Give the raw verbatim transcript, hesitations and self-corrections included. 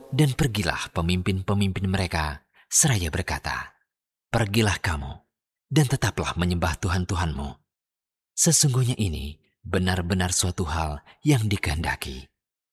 Dan pergilah pemimpin-pemimpin mereka, seraya berkata, "Pergilah kamu, dan tetaplah menyembah Tuhan Tuhanmu. Sesungguhnya ini benar-benar suatu hal yang dikehendaki."